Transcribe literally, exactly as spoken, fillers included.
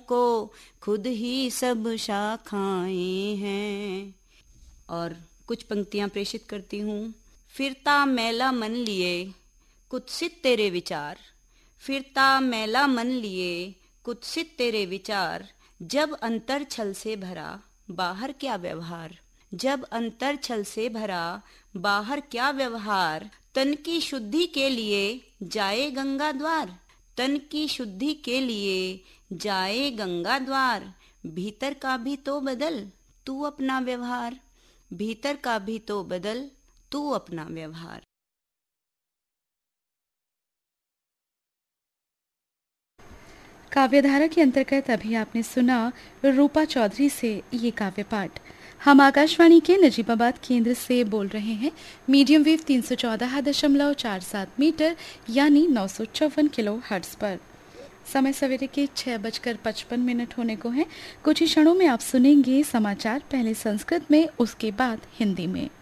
को खुद ही सब शाखाएं हैं। और कुछ पंक्तियां प्रेषित करती हूँ। फिरता मैला मन लिए कुत्सित तेरे विचार, फिरता मैला मन लिए कुत्सित तेरे विचार, जब अंतर छल से भरा बाहर क्या व्यवहार, जब अंतर छल से भरा बाहर क्या व्यवहार, तन की शुद्धि के लिए जाए गंगा द्वार, तन की शुद्धि के लिए जाए गंगा द्वार, भीतर का भी तो बदल तू अपना व्यवहार, भीतर का भी तो बदल तू अपना व्यवहार। काव्यधारा के अंतर्गत अभी आपने सुना रूपा चौधरी से ये काव्य पाठ। हम आकाशवाणी के नजीबाबाद केंद्र से बोल रहे हैं मीडियम वेव तीन सौ चौदह दशमलव चार सात मीटर यानी नौ सौ चौवन किलो हर्ट्ज पर। समय सवेरे के छह बजकर पचपन मिनट होने को हैं। कुछ ही क्षणों में आप सुनेंगे समाचार, पहले संस्कृत में, उसके बाद हिंदी में।